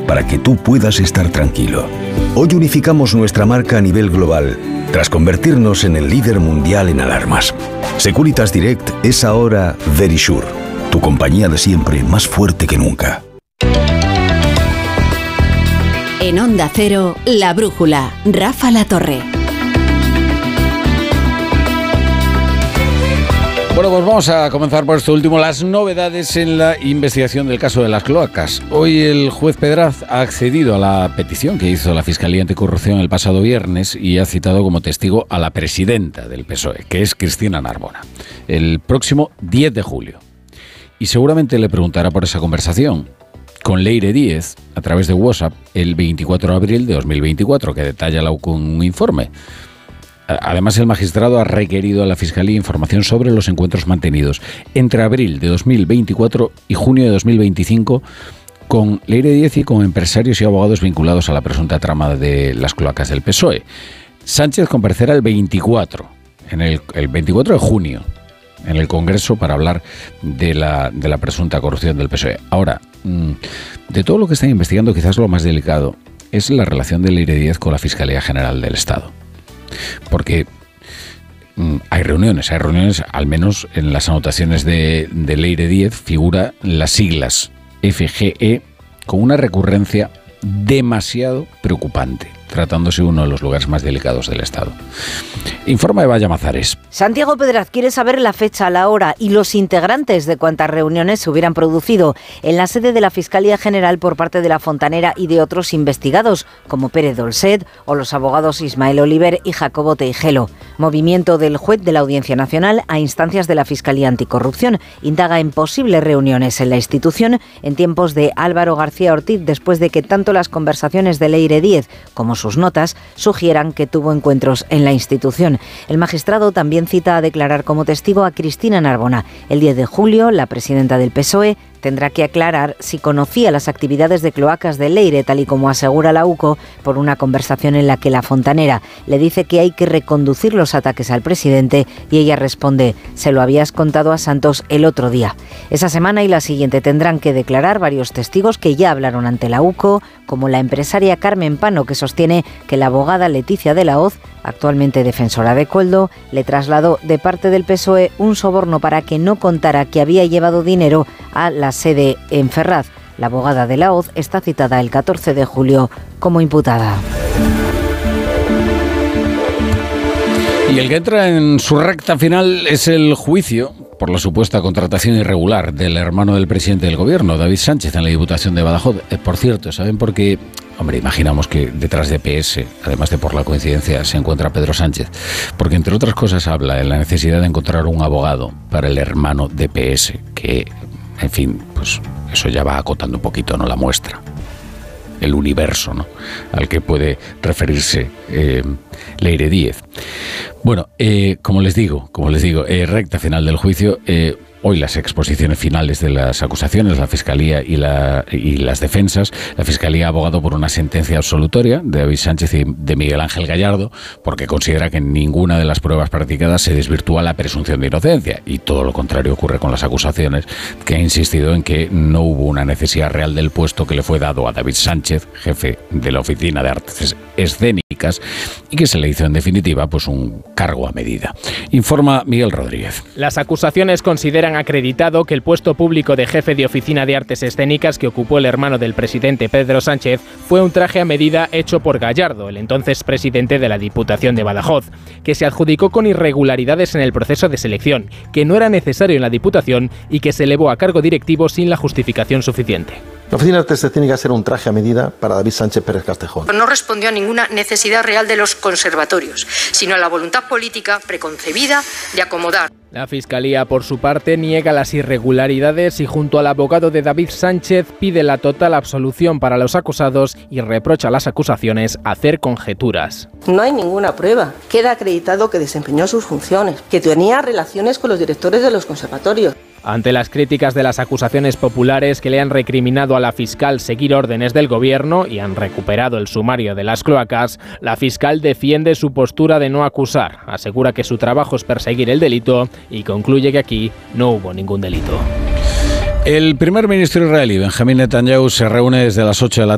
para que tú puedas estar tranquilo. Hoy unificamos nuestra marca a nivel global, tras convertirnos en el líder mundial en alarmas. Securitas Direct es ahora Verisure, tu compañía de siempre más fuerte que nunca. En Onda Cero, La Brújula, Rafa La Torre. Bueno, pues vamos a comenzar por esto último, las novedades en la investigación del caso de las cloacas. Hoy el juez Pedraz ha accedido a la petición que hizo la Fiscalía Anticorrupción el pasado viernes y ha citado como testigo a la presidenta del PSOE, que es Cristina Narbona, el próximo 10 de julio. Y seguramente le preguntará por esa conversación con Leire Díez a través de WhatsApp el 24 de abril de 2024, que detalla la UCO en un informe. Además, el magistrado ha requerido a la Fiscalía información sobre los encuentros mantenidos entre abril de 2024 y junio de 2025 con Leire Díez y con empresarios y abogados vinculados a la presunta trama de las cloacas del PSOE. Sánchez comparecerá el 24 de junio en el Congreso para hablar de la presunta corrupción del PSOE. Ahora, de todo lo que están investigando, quizás lo más delicado es la relación de Leire Díez con la Fiscalía General del Estado. Porque hay reuniones, al menos en las anotaciones de Leire Díez figura las siglas FGE con una recurrencia demasiado preocupante, tratándose de uno de los lugares más delicados del Estado. Informa Eva Llamazares. Santiago Pedraz quiere saber la fecha, la hora y los integrantes de cuántas reuniones se hubieran producido en la sede de la Fiscalía General por parte de la Fontanera y de otros investigados, como Pérez Dolcet o los abogados Ismael Oliver y Jacobo Teijelo. Movimiento del juez de la Audiencia Nacional a instancias de la Fiscalía Anticorrupción indaga en posibles reuniones en la institución en tiempos de Álvaro García Ortiz, después de que tanto las conversaciones de Leire Díez como sus notas sugieran que tuvo encuentros en la institución. El magistrado también cita a declarar como testigo a Cristina Narbona. El 10 de julio, la presidenta del PSOE tendrá que aclarar si conocía las actividades de cloacas de Leire, tal y como asegura la UCO, por una conversación en la que la Fontanera le dice que hay que reconducir los ataques al presidente y ella responde: se lo habías contado a Santos el otro día. Esa semana y la siguiente tendrán que declarar varios testigos que ya hablaron ante la UCO, como la empresaria Carmen Pano, que sostiene que la abogada Leticia de la Hoz, actualmente defensora de Koldo, le trasladó de parte del PSOE un soborno para que no contara que había llevado dinero a la sede en Ferraz. La abogada de la Hoz está citada el 14 de julio como imputada. Y el que entra en su recta final es el juicio por la supuesta contratación irregular del hermano del presidente del gobierno, David Sánchez, en la Diputación de Badajoz. Por cierto, ¿saben por qué? Hombre, imaginamos que detrás de PS, además de por la coincidencia, se encuentra Pedro Sánchez. Porque, entre otras cosas, habla de la necesidad de encontrar un abogado para el hermano de PS, que, en fin, pues eso ya va acotando un poquito, ¿no?, la muestra, el universo, ¿no?, al que puede referirse Leire Díez. Bueno, como les digo, recta final del juicio. Hoy las exposiciones finales de las acusaciones, la Fiscalía y las defensas. La Fiscalía ha abogado por una sentencia absolutoria de David Sánchez y de Miguel Ángel Gallardo, porque considera que en ninguna de las pruebas practicadas se desvirtúa la presunción de inocencia, y todo lo contrario ocurre con las acusaciones, que ha insistido en que no hubo una necesidad real del puesto que le fue dado a David Sánchez, jefe de la Oficina de Artes Escénicas, y que se le hizo en definitiva pues un cargo a medida. Informa Miguel Rodríguez. Las acusaciones consideran acreditado que el puesto público de jefe de Oficina de Artes Escénicas que ocupó el hermano del presidente Pedro Sánchez fue un traje a medida hecho por Gallardo, el entonces presidente de la Diputación de Badajoz, que se adjudicó con irregularidades en el proceso de selección, que no era necesario en la Diputación y que se elevó a cargo directivo sin la justificación suficiente. La Oficina de Artes Escénicas era un traje a medida para David Sánchez Pérez Castejón. No respondió a ninguna necesidad real de los conservatorios, sino a la voluntad política preconcebida de acomodar. La Fiscalía, por su parte, niega las irregularidades y, junto al abogado de David Sánchez, pide la total absolución para los acusados y reprocha a las acusaciones hacer conjeturas. No hay ninguna prueba. Queda acreditado que desempeñó sus funciones, que tenía relaciones con los directores de los conservatorios. Ante las críticas de las acusaciones populares que le han recriminado a la fiscal seguir órdenes del gobierno y han recuperado el sumario de las cloacas, la fiscal defiende su postura de no acusar, asegura que su trabajo es perseguir el delito y concluye que aquí no hubo ningún delito. El primer ministro israelí, Benjamín Netanyahu, se reúne desde las 8 de la